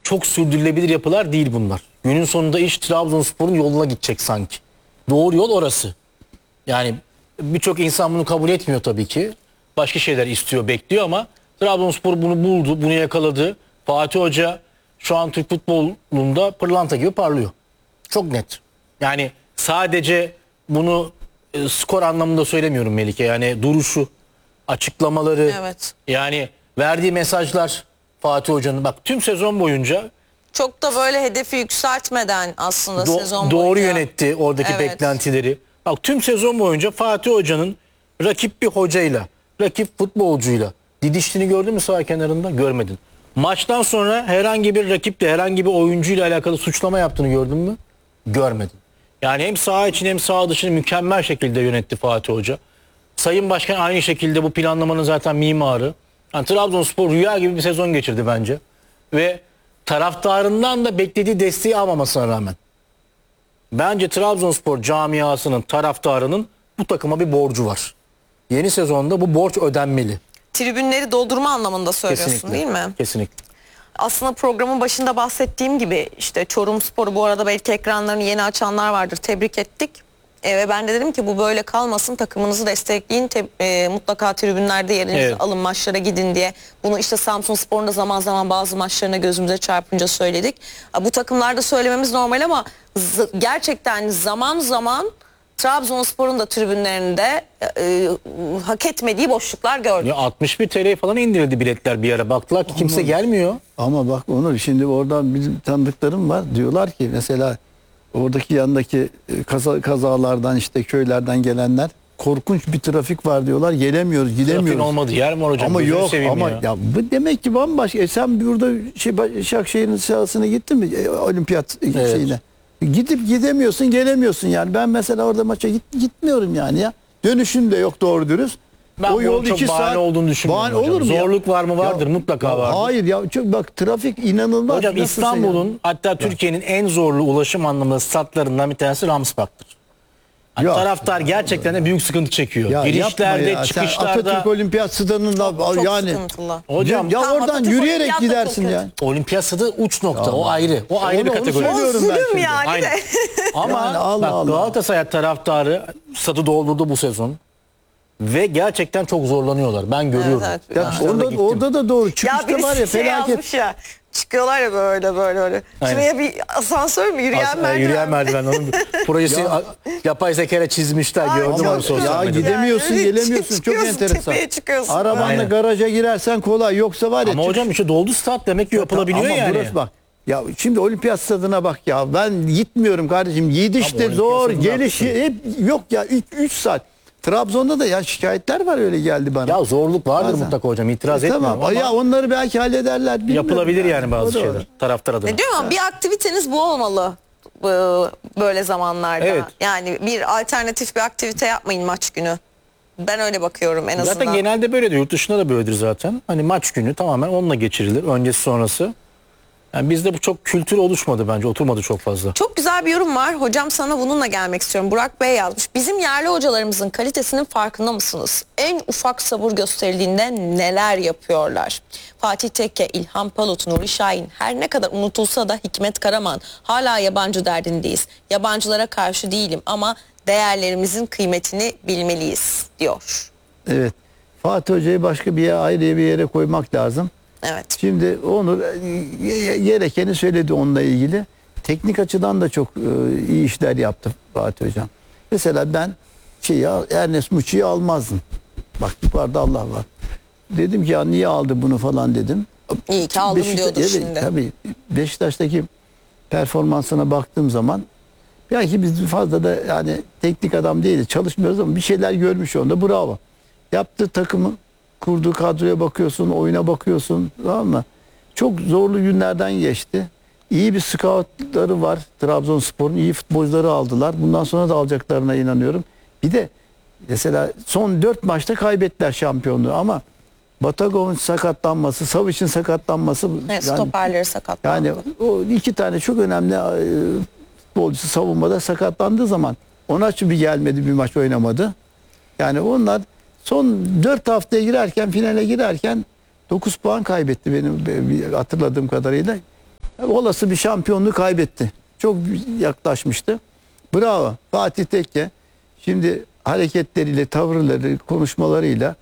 çok sürdürülebilir yapılar değil bunlar. Günün sonunda iş Trabzonspor'un yoluna gidecek sanki. Doğru yol orası. Yani birçok insan bunu kabul etmiyor tabii ki. Başka şeyler istiyor, bekliyor ama Trabzonspor bunu buldu, bunu yakaladı. Fatih Hoca şu an Türk futbolunda pırlanta gibi parlıyor. Çok net. Yani sadece bunu skor anlamında söylemiyorum Melike. Yani duruşu, açıklamaları, Evet. yani verdiği mesajlar Fatih Hoca'nın. Bak tüm sezon boyunca Çok da böyle hedefi yükseltmeden aslında sezon doğru boyunca. yönetti oradaki Evet. beklentileri. Bak tüm sezon boyunca Fatih Hoca'nın rakip bir hocayla, rakip futbolcuyla didiştiğini gördün mü saha kenarında? Görmedin. Maçtan sonra herhangi bir rakiple, herhangi bir oyuncuyla alakalı suçlama yaptığını gördün mü? Görmedin. Yani hem saha için hem saha dışını mükemmel şekilde yönetti Fatih Hoca. Sayın Başkan aynı şekilde bu planlamanın zaten mimarı. Yani Trabzonspor rüya gibi bir sezon geçirdi bence. Ve taraftarından da beklediği desteği almamasına rağmen. Bence Trabzonspor camiasının, taraftarının bu takıma bir borcu var. Yeni sezonda bu borç ödenmeli. Tribünleri doldurma anlamında söylüyorsun Kesinlikle. değil mi? Kesinlikle. Aslında programın başında bahsettiğim gibi işte Çorumspor'u bu arada belki ekranlarını yeni açanlar vardır. Tebrik ettik. Ve ben de dedim ki bu böyle kalmasın, takımınızı destekleyin. Mutlaka tribünlerde yerinizi Evet. alın, maçlara gidin diye. Bunu işte Samsunspor'un da zaman zaman bazı maçlarına gözümüze çarpınca söyledik. Bu takımlarda söylememiz normal ama gerçekten zaman zaman Trabzonspor'un da tribünlerinde hak etmediği boşluklar gördük. Ya 61 TL falan indirildi biletler bir ara. Baktılar ki kimse gelmiyor. Ama bak Onur, şimdi oradan bizim tanıdıklarım var. Diyorlar ki mesela oradaki yandaki kazalardan, işte köylerden gelenler, korkunç bir trafik var diyorlar. Gelemiyoruz, Trafiğin gidemiyoruz. olmadı yer mi hocam? Ama Gözünü yok, seveyim ama ya. ya bu demek ki bambaşka. Sen burada Başakşehir'in sahasına gittin mi? Olimpiyat şeyine. Gidip gidemiyorsun, gelemiyorsun yani. Ben mesela orada maça gitmiyorum yani ya. Dönüşüm de yok doğru dürüst. Ben o yol çok bahane olduğunu düşünmüyorum hocam. olur mu ya? Zorluk var mı? Vardır, Ya, mutlaka vardır. Hayır ya, çok bak trafik inanılmaz. Hocam Nasılsa İstanbul'un ya. hatta Türkiye'nin en zorlu ulaşım anlamında statlarından bir tanesi Ramspark'tır. Yani Yok. taraftar gerçekten de büyük sıkıntı çekiyor. Ya Girişlerde, yapma ya. Sen çıkışlarda. Atatürk Olimpiyat Stadı'nda Çok yani sıkıntılı. Hocam ya Tamam, oradan Atatürk yürüyerek Olimpiyat da gidersin çok ya. kötü. Olimpiyat stadı uç nokta. O ayrı. O ayrı bir Onu kategori. söylüyorum ben Zulüm şimdi. yani Aynen. de. Ama Yani Allah bak, Allah. Galatasaray taraftarı stadı doldurdu bu sezon. Ve gerçekten çok zorlanıyorlar. Ben görüyorum. Evet, evet. Ya Maçlarına gittim. orada da doğru. Ya Çıkışta birisi var ya şey felaket. yazmış ya. Çıkıyorlar ya böyle. Aynen. Şuraya bir asansör mü? Yürüyen merdiven. Yürüyen merdiven. Onun projesi yapay zekayla çizmişler. Ay, Gördüm çok onu Ama sosyal ya medyada. gidemiyorsun, Yani gelemiyorsun. Çok çıkıyorsun, enteresan. tepeye çıkıyorsun. Arabanla Aynen. garaja girersen kolay. Yoksa var ya. Ama hocam işte doldu stat demek ki yapılabiliyor ama yani. burası bak. Ya şimdi olimpiyat stadına bak ya. Ben gitmiyorum kardeşim. Gidiş de olimpiyat zor. stadına Gelişi hep yok ya. 3 saat. Trabzon'da da ya şikayetler var, öyle geldi bana. Ya zorluk vardır Bazen. mutlaka hocam. İtiraz etmiyorum Tamam. ama Ya onları belki hallederler. bilmiyorum yapılabilir yani bazı O doğru. şeyler. Taraftar adına. Ne diyorum ama bir aktiviteniz bu olmalı böyle zamanlarda. Evet. Yani bir alternatif bir aktivite yapmayın maç günü. Ben öyle bakıyorum en azından. Zaten genelde böyledir. Yurt dışında da böyledir zaten. Hani maç günü tamamen onunla geçirilir. Öncesi sonrası. Yani bizde bu çok kültür oluşmadı bence. Oturmadı çok fazla. Çok güzel bir yorum var. Hocam sana bununla gelmek istiyorum. Burak Bey yazmış. Bizim yerli hocalarımızın kalitesinin farkında mısınız? En ufak sabır gösterildiğinde neler yapıyorlar? Fatih Tekke, İlhan Palut, Nuri Şahin, her ne kadar unutulsa da Hikmet Karaman, hala yabancı derdindeyiz. Yabancılara karşı değilim ama değerlerimizin kıymetini bilmeliyiz diyor. Evet. Fatih Hoca'yı başka bir yere, ayrı bir yere koymak lazım. Evet. Şimdi Onur gerekeni söyledi onunla ilgili. Teknik açıdan da çok iyi işler yaptı Fatih Hocam. Mesela ben Ernest Muçi'yi almazdım. Bak yukarıda Allah var. Dedim ki ya niye aldı bunu falan dedim. İyi ki aldım diyordur evet, şimdi. Tabii Beşiktaş'taki performansına baktığım zaman belki biz fazla da yani teknik adam değiliz, çalışmıyoruz ama bir şeyler görmüş onda, bravo. Yaptığı takımı, kurduğu kadroya bakıyorsun, oyuna bakıyorsun, tamam mı? Çok zorlu günlerden geçti. İyi bir scoutları var. Trabzonspor'un iyi futbolcuları aldılar. Bundan sonra da alacaklarına inanıyorum. Bir de mesela son 4 maçta kaybettiler şampiyonluğu ama Batagov'un sakatlanması, Savic'in sakatlanması, Evet, stoperleri sakatlandı. yani o 2 tane çok önemli futbolcusu savunmada sakatlandığı zaman ona bir gelmedi, bir maç oynamadı. Yani onlar son 4 haftaya girerken, finale girerken 9 puan kaybetti benim hatırladığım kadarıyla. olası bir şampiyonluğu kaybetti. Çok yaklaşmıştı. Bravo Fatih Tekke. Şimdi hareketleriyle, tavırları, konuşmalarıyla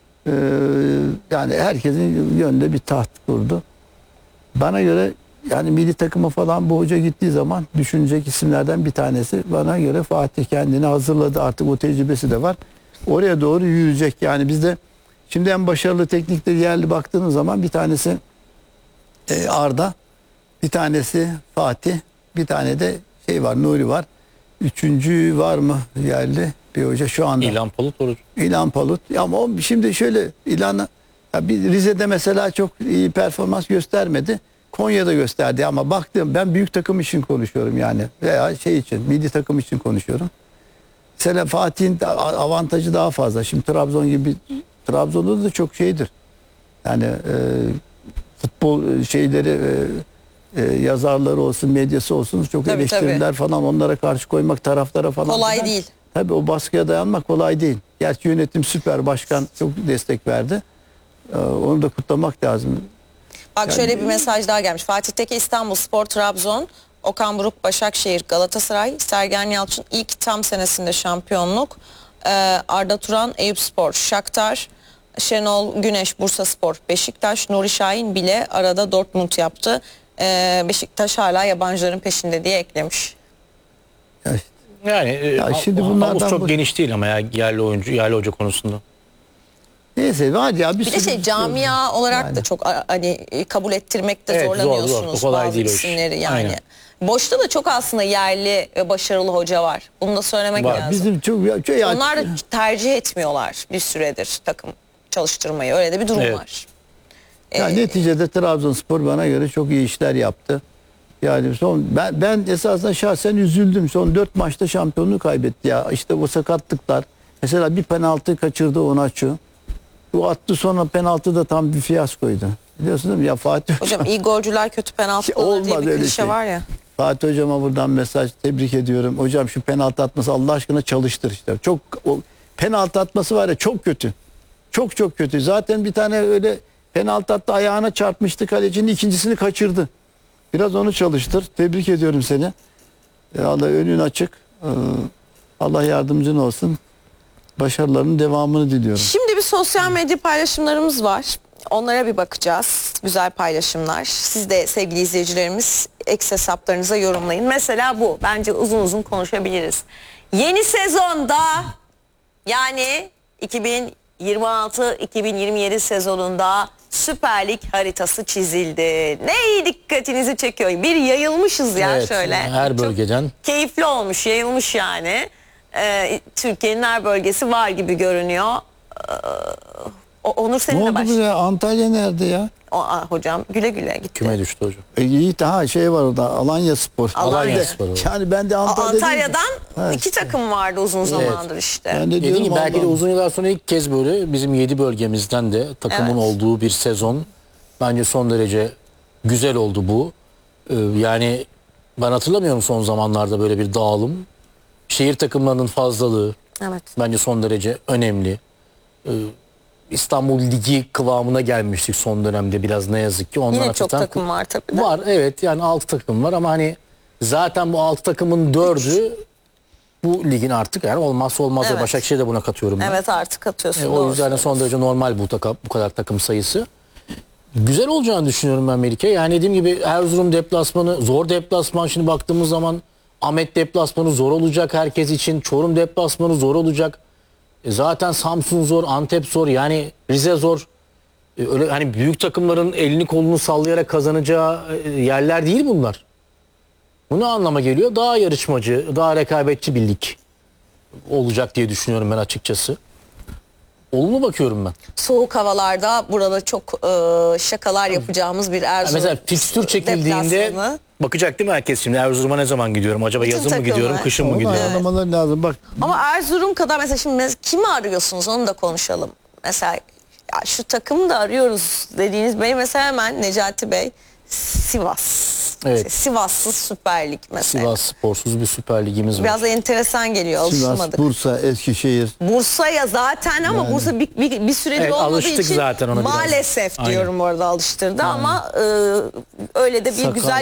yani herkesin yönünde bir taht kurdu. Bana göre yani milli takıma falan bu hoca gittiği zaman düşünecek isimlerden bir tanesi. Bana göre Fatih kendini hazırladı. Artık o tecrübesi de var. Oraya doğru yürüyecek. Yani bizde şimdi en başarılı teknikleri yerli baktığınız zaman bir tanesi Arda, bir tanesi Fatih, bir tane de şey var, Nuri var. Üçüncü var mı yerli bir hoca şu anda? İlhan Palut olur. İlhan Palut. Ama o şimdi şöyle İlhan bir Rize'de mesela çok iyi performans göstermedi. Konya'da gösterdi ama baktım ben büyük takım için konuşuyorum yani veya şey için milli takım için konuşuyorum. Mesela Fatih'in avantajı daha fazla. Şimdi Trabzon gibi Trabzon'da da çok şeydir. Yani futbol şeyleri yazarları olsun, medyası olsun çok Tabii, eleştiriler falan onlara karşı koymak taraftara falan. Kolay değil. Tabii o baskıya dayanmak kolay değil. Gerçi yönetim süper, başkan çok destek verdi. Onu da kutlamak lazım. Bak şöyle bir mesaj daha gelmiş. Fatih Tekke İstanbulspor, Trabzon, Okan Buruk Başakşehir, Galatasaray, Sergen Yalçın ilk tam senesinde şampiyonluk, Arda Turan Eyüpspor, Shakhtar, Şenol Güneş Bursaspor, Beşiktaş, Nuri Şahin bile arada Dortmund yaptı. Beşiktaş hala yabancıların peşinde diye eklemiş. Ya işte, Yani şimdi havuz bunlardan çok geniş değil ama ya yerli oyuncu, yerli hoca konusunda. neyse var ya Bir de sürü- camia olarak Yani. da çok hani kabul ettirmekte Evet, zor, zorlanıyorsunuz zor. O kolay bazı değil o iş. isimleri yani. Aynen. Boşta da çok aslında yerli ve başarılı hoca var. Bunu da söylemek Var. lazım. bizim çok Onlar da tercih etmiyorlar bir süredir takım çalıştırmayı. Öyle de bir durum Evet. var. ya neticede Trabzonspor bana göre çok iyi işler yaptı. Yani ben esasında şahsen üzüldüm. Son 4 maçta şampiyonluğu kaybetti ya. İşte bu sakatlıklar. Mesela bir penaltı kaçırdı Onaçu. Bu attı sonra penaltı da tam bir fiyaskoydu. Biliyorsun değil mi? Ya Fatih Hocam iyi golcüler kötü penaltı alır diye Olmaz bir öyle klişe şey. var ya. Fatih hocama buradan mesaj tebrik ediyorum. Hocam şu penaltı atması Allah aşkına çalıştır işte. Çok o penaltı atması var ya çok kötü. Çok çok kötü. Zaten bir tane öyle penaltı attı ayağına çarpmıştı kalecinin ikincisini kaçırdı. Biraz onu çalıştır. Tebrik ediyorum seni. Allah önün açık. Allah yardımcın olsun. Başarılarının devamını diliyorum. Şimdi bir sosyal medya paylaşımlarımız var. Onlara bir bakacağız. Güzel paylaşımlar. Siz de sevgili izleyicilerimiz X hesaplarınıza yorumlayın. Mesela bu. Bence uzun uzun konuşabiliriz. Yeni sezonda yani 2026-2027 sezonunda Süper Lig haritası çizildi. Ne dikkatinizi çekiyor? Bir yayılmışız ya Evet, şöyle. her Çok bölgeden. keyifli olmuş, yayılmış yani. Türkiye'nin her bölgesi var gibi görünüyor. Onur Ne seninle oldu bu başlayalım. ya? Antalya nerede ya? Hocam güle güle gitti. Küme düştü hocam. İyi daha şey var orada Alanya Spor. Alanya Spor var. Yani ben de Antalya'dan Evet. 2 takım vardı uzun zamandır işte. Ben de Dediğim diyorum gibi belki de Allah'ım. uzun yıllar sonra ilk kez böyle bizim 7 bölgemizden de takımın Evet. olduğu bir sezon. Bence son derece güzel oldu bu. Yani ben hatırlamıyorum son zamanlarda böyle bir dağılım. Şehir takımlarının fazlalığı Evet. bence son derece önemli. İstanbul Ligi kıvamına gelmiştik son dönemde biraz ne yazık ki. Ondan Yine çok hafiften takım var tabii de. Var evet yani 6 takım var ama hani zaten bu 6 takımın 4'ü bu ligin artık yani olmazsa olmazı. Evet. Başakşehir'i de buna katıyorum ben. Evet artık atıyorsun. O doğru yüzden de son derece normal bu kadar takım sayısı. Güzel olacağını düşünüyorum ben Melike. Yani dediğim gibi Erzurum deplasmanı zor deplasman. Şimdi baktığımız zaman Ahmet deplasmanı zor olacak herkes için. Çorum deplasmanı zor olacak. Zaten Samsun zor, Antep zor. Yani Rize zor. Öyle hani büyük takımların elini kolunu sallayarak kazanacağı yerler değil bunlar. Bu ne anlama geliyor? Daha yarışmacı, daha rekabetçi bir lig olacak diye düşünüyorum ben açıkçası. Olumlu bakıyorum ben. Soğuk havalarda burada çok şakalar yapacağımız bir Erzurum. Mesela fikstür çekildiğinde deplasmanı. bakacak değil mi herkes şimdi Erzurum'a ne zaman gidiyorum? Acaba Bütün yazın mı takımlar. gidiyorum, kışın mı Onu gidiyorum? ayarlamaları lazım. Bak Ama Erzurum kadar mesela şimdi kimi arıyorsunuz onu da konuşalım. Mesela ya şu takımı da arıyoruz dediğiniz bey mesela hemen Necati Bey Sivas. Evet. Sivaslı Süper Lig mesela. Sivas sporsuz bir Süper Ligimiz var. Biraz da enteresan geliyor Sivas, alışmadık. Bursa, Eskişehir. Bursa'ya zaten ama Bursa bir süredir Evet, olmadığı alıştık için zaten ona biraz. maalesef Aynen. diyorum orada alıştırdı ama öyle de bir Sakarya. güzel